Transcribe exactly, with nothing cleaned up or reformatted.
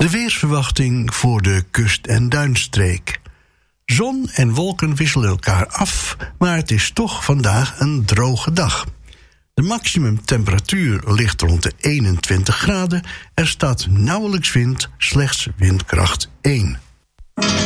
De weersverwachting voor de kust- en duinstreek. Zon en wolken wisselen elkaar af, maar het is toch vandaag een droge dag. De maximumtemperatuur ligt rond de eenentwintig graden. Er staat nauwelijks wind, slechts windkracht één.